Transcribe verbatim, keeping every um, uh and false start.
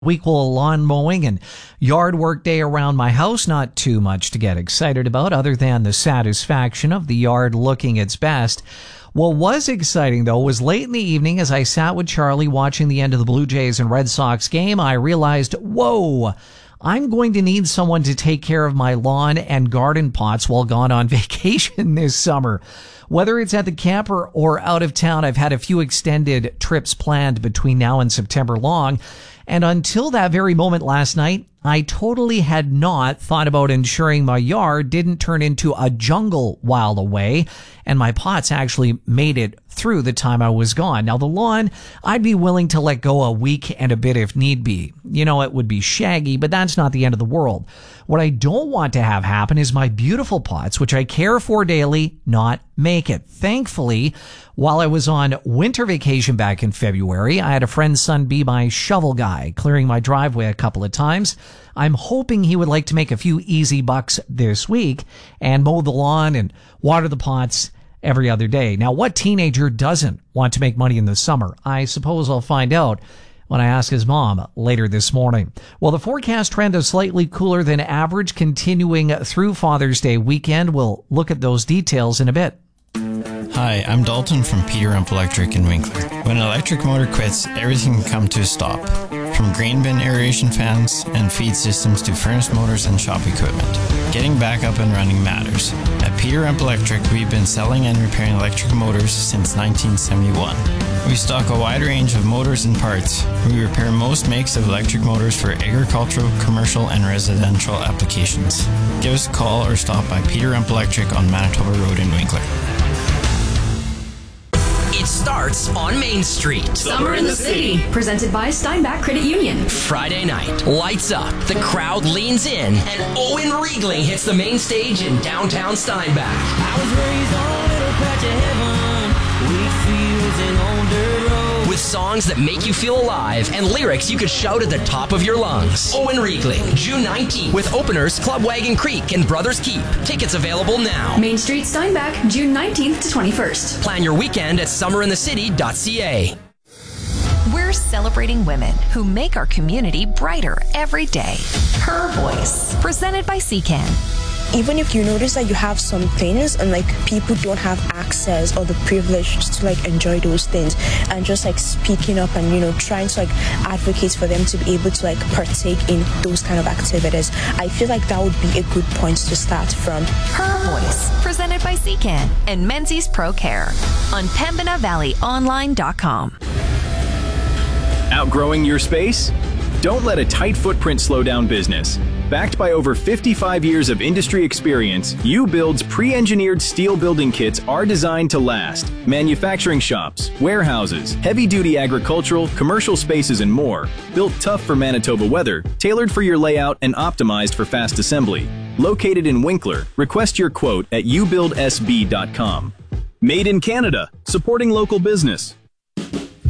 Equal lawn mowing and yard work day around my house. Not too much to get excited about other than the satisfaction of the yard looking its best. What was exciting, though, was late in the evening as I sat with Charlie watching the end of the Blue Jays and Red Sox game, I realized, whoa, I'm going to need someone to take care of my lawn and garden pots while gone on vacation this summer. Whether it's at the camper or out of town, I've had a few extended trips planned between now and September long. And until that very moment last night, I totally had not thought about ensuring my yard didn't turn into a jungle while away, and my pots actually made it through the time I was gone. Now, the lawn, I'd be willing to let go a week and a bit if need be. You know, it would be shaggy, but that's not the end of the world. What I don't want to have happen is my beautiful pots, which I care for daily, not make it. Thankfully, while I was on winter vacation back in February, I had a friend's son be my shovel guy, clearing my driveway a couple of times. I'm hoping he would like to make a few easy bucks this week and mow the lawn and water the pots every other day. Now, what teenager doesn't want to make money in the summer? I suppose I'll find out when I ask his mom later this morning. Well, the forecast trend of slightly cooler than average continuing through Father's Day weekend. We'll look at those details in a bit. Hi, I'm Dalton from Peter Rump Electric in Winkler. When an electric motor quits, everything can come to a stop. From grain bin aeration fans and feed systems to furnace motors and shop equipment. Getting back up and running matters. At Peter Rump Electric, we've been selling and repairing electric motors since nineteen seventy-one. We stock a wide range of motors and parts. We repair most makes of electric motors for agricultural, commercial, and residential applications. Give us a call or stop by Peter Rump Electric on Manitoba Road in Winkler. It starts on Main Street. Summer in the City, presented by Steinbach Credit Union. Friday night, lights up, the crowd leans in, and Owen Riegling hits the main stage in downtown Steinbach. I was raised on a little patch of heaven, wheat fields and old dirt roads. With songs that make you feel alive and lyrics you could shout at the top of your lungs. Owen Riegling, June nineteenth, with openers Club Wagon Creek and Brothers Keep. Tickets available now. Main Street, Steinbach, June nineteenth to twenty-first. Plan your weekend at summer in the city dot c a. We're celebrating women who make our community brighter every day. Her Voice, presented by C C A N. Even if you notice that you have some things and like people don't have access or the privilege to like enjoy those things, and just like speaking up and, you know, trying to like advocate for them to be able to like partake in those kind of activities, I feel like that would be a good point to start from. Her Voice, presented by C C A N and Menzies Pro Care on Pembina Valley Online dot com. Outgrowing your space? Don't let a tight footprint slow down business. Backed by over fifty-five years of industry experience, U-Build's pre-engineered steel building kits are designed to last. Manufacturing shops, warehouses, heavy-duty agricultural, commercial spaces, and more. Built tough for Manitoba weather, tailored for your layout, and optimized for fast assembly. Located in Winkler, request your quote at u build s b dot com. Made in Canada, supporting local business.